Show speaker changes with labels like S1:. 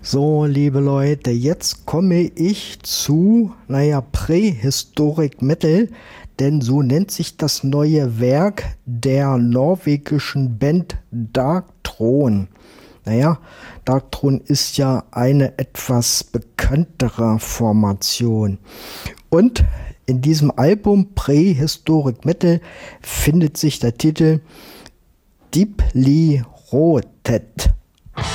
S1: So, liebe Leute, jetzt komme ich zu, Prähistorik Metal, denn so nennt sich das neue Werk der norwegischen Band Darkthrone. Darkthrone ist ja eine etwas bekanntere Formation. Und in diesem Album Prähistorik Metal findet sich der Titel Deeply Rooted.